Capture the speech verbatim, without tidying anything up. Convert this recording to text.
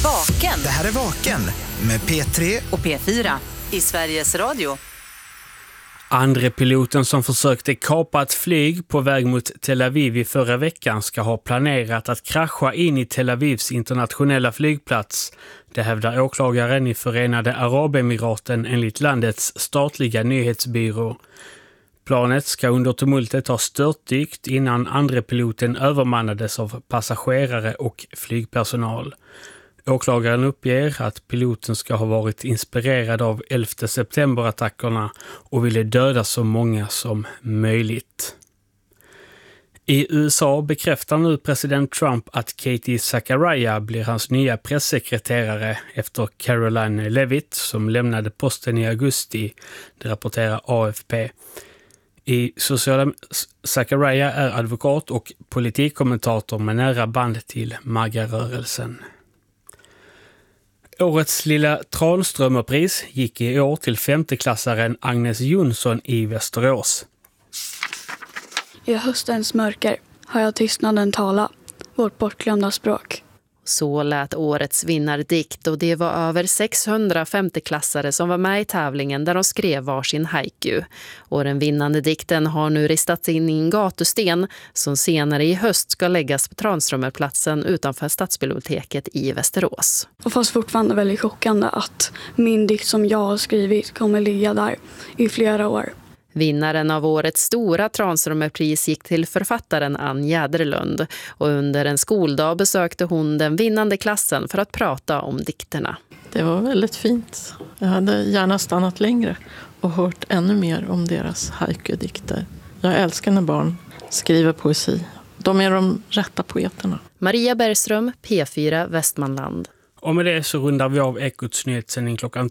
Vaken. Det här är Vaken med P tre och P fyra i Sveriges Radio. Andre piloten som försökte kapa ett flyg på väg mot Tel Aviv i förra veckan ska ha planerat att krascha in i Tel Avivs internationella flygplats. Det hävdar åklagaren i Förenade Arabemiraten enligt landets statliga nyhetsbyrå. Planet ska under tumultet ha störtdykt innan andre piloten övermannades av passagerare och flygpersonal. Åklagaren uppger att piloten ska ha varit inspirerad av elfte september-attackerna och ville döda så många som möjligt. I U S A bekräftar nu president Trump att Katie Zachariah blir hans nya pressekreterare efter Caroline Levitt som lämnade posten i augusti, det rapporterar A F P. I sociala Zachariah är advokat och politikkommentator med nära band till MAGA-rörelsen. Årets lilla Tranströmerpris gick i år till femteklassaren Agnes Jonsson i Västerås. I höstens mörker har jag tystnaden tala, vårt bortglömda språk. Så lät årets vinnardikt och det var över sexhundra femteklassare som var med i tävlingen där de skrev varsin haiku. Och den vinnande dikten har nu ristats in i en gatusten som senare i höst ska läggas på Tranströmerplatsen utanför Stadsbiblioteket i Västerås. Och fast fortfarande väldigt chockande att min dikt som jag har skrivit kommer ligga där i flera år. Vinnaren av årets stora Tranströmerpris gick till författaren Ann Jäderlund och under en skoldag besökte hon den vinnande klassen för att prata om dikterna. Det var väldigt fint. Jag hade gärna stannat längre och hört ännu mer om deras haiku-dikter. Jag älskar när barn skriver poesi. De är de rätta poeterna. Maria Bergström, P fyra Västmanland. Och med det så rundar vi av Ekots nyhetssändning klockan